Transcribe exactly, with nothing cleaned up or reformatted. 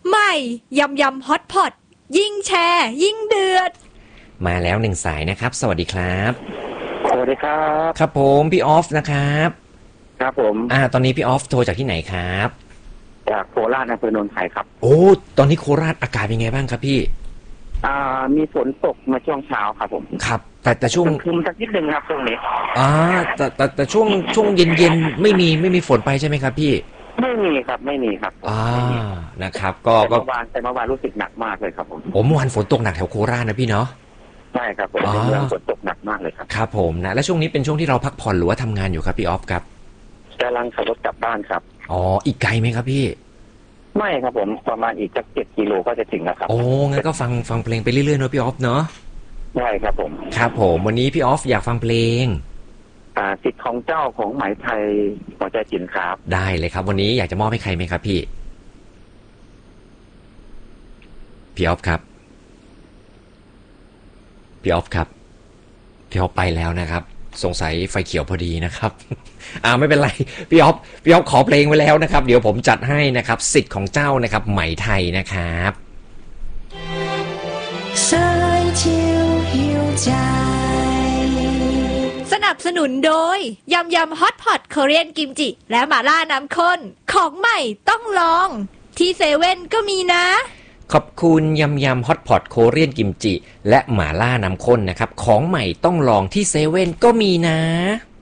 ใหม่ยำยำฮอตพอตยิ่งแชร์ยิ่งเดือดมาแล้วหนึ่งสายนะครับสวัสดีครับสวัสดีครับครับผมพี่ออฟนะครับครับผมอ่าตอนนี้พี่ออฟโทรจากที่ไหนครับจากโคราชอำเภอโนนไทยครับโอ้ตอนนี้โคราชอากาศเป็นไงบ้างครับพี่อ่ามีฝนตกมาช่วงเช้าครับผมครับแต่แต่ช่วงคึมสักนิดนึงครับช่วงนี้อ่าแต่แต่แต่ช่วงช่วงเย็นเย็นไม่มีไม่มีฝนไปใช่ไหมครับพี่ไม่มีครับไม่มีครับอ่านะครับก็ก็เมื่อวานแต่เมื่อวานรู้สึกหนักมากเลยครับผมผมเมื่อวานฝนตกหนักแถวโคราชนะพี่เนาะใช่ครับผมเรื่องฝนตกหนักมากเลยครับครับผมนะและช่วงนี้เป็นช่วงที่เราพักผ่อนหรือว่าทำงานอยู่ครับพี่ออฟครับกำลังขับรถกลับบ้านครับอ๋ออีกไกลไหมครับพี่ไม่ครับผมประมาณอีกสักเจ็ดกิโลก็จะถึงแล้วครับโอ้งั้นก็ฟังฟังเพลงไปเรื่อยๆเนาะพี่ออฟเนาะใช่ครับผมครับผมวันนี้พี่ออฟอยากฟังเพลงอ่าสิทธิ์ของเจ้าของไหมไทยหัวใจจิ๋นครับได้เลยครับวันนี้อยากจะมอบให้ใครไหมครับพี่พี่ออฟครับพี่ออฟครับพี่ออฟไปแล้วนะครับสงสัยไฟเขียวพอดีนะครับอ่าไม่เป็นไรพี่ออฟพี่ออฟขอเพลงไว้แล้วนะครับเดี๋ยวผมจัดให้นะครับสิทธิ์ของเจ้านะครับไหมไทยนะครับสนับสนุนโดยยำยำฮอตพอตเกาหลีกิมจิและหม่าล่าน้ำข้นของใหม่ต้องลองที่เซเว่นก็มีนะขอบคุณยำยำฮอตพอตโคเรียนกิมจิและหม่าล่าน้ำข้นนะครับของใหม่ต้องลองที่เซเว่นก็มีนะ